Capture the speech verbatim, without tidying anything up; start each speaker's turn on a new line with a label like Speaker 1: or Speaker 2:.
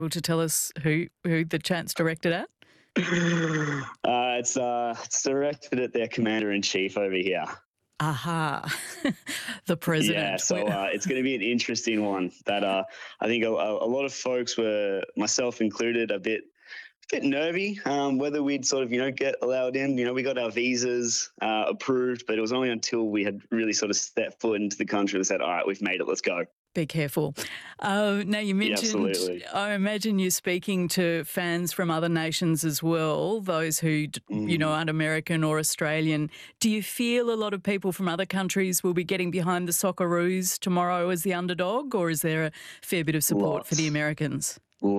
Speaker 1: Able to tell us who who the chant's directed at?
Speaker 2: Uh, it's uh, it's directed at their commander in chief over here.
Speaker 1: Aha. The
Speaker 2: Yeah,
Speaker 1: president. We
Speaker 2: so uh, it's going to be an interesting one. That uh, I think a, a lot of folks were, myself included, a bit bit nervy um, whether we'd sort of you know get allowed in. You know, we got our visas uh, approved, but it was only until we had really sort of stepped foot into the country and said, "All right, we've made it. Let's go."
Speaker 1: Be careful. Uh, now, you
Speaker 2: Yeah,
Speaker 1: mentioned,
Speaker 2: absolutely.
Speaker 1: I imagine you're speaking to fans from other nations as well, those who, d- you know,
Speaker 2: Mm,
Speaker 1: aren't American or Australian. Do you feel a lot of people from other countries will be getting behind the Socceroos tomorrow as the underdog, or is there a fair bit of support for the
Speaker 2: lots.
Speaker 1: Americans?